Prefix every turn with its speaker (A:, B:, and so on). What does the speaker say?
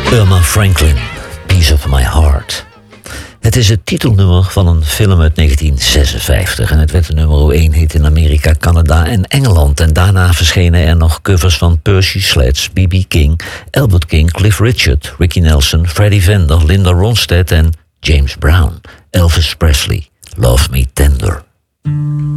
A: Irma Franklin, Piece of My Heart. Het is het titelnummer van een film uit 1956 en het werd de nummer 1 hit in Amerika, Canada en Engeland. En daarna verschenen er nog covers van Percy Sledge, B.B. King, Albert King, Cliff Richard, Ricky Nelson, Freddie Vender, Linda Ronstadt en James Brown. Elvis Presley, Love Me Tender.